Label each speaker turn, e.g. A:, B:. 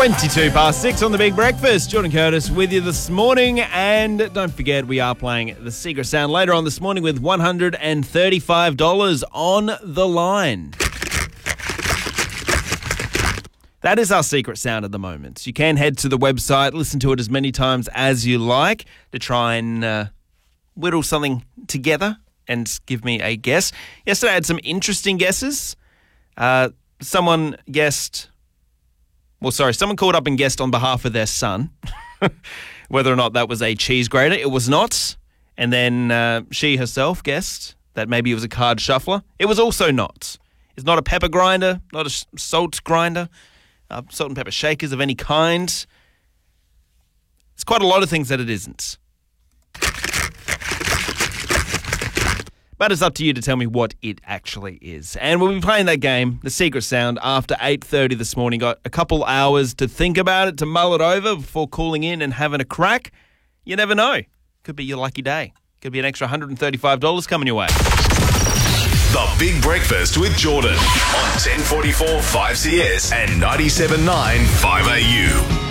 A: 22 past 6 on The Big Breakfast. Jordan Curtis with you this morning. And don't forget, we are playing The Secret Sound later on this morning with $135 on the line. That is our secret sound at the moment. You can head to the website, listen to it as many times as you like to try and whittle something together and give me a guess. Yesterday I had some interesting guesses. Someone called up and guessed on behalf of their son whether or not that was a cheese grater. It was not. And then she herself guessed that maybe it was a card shuffler. It was also not. It's not a pepper grinder, not a salt grinder, salt and pepper shakers of any kind. It's quite a lot of things that it isn't. But it's up to you to tell me what it actually is. And we'll be playing that game, The Secret Sound, after 8:30 this morning. Got a couple hours to think about it, to mull it over before calling in and having a crack. You never know. Could be your lucky day. Could be an extra $135 coming your way.
B: The Big Breakfast with Jordan on 1044 5CS and 97.9 5AU.